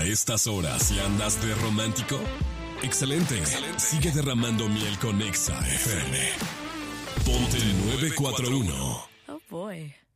estas horas si andas de romántico. Excelente. Sigue derramando miel con Exa FM. Ponte 941. Oh boy.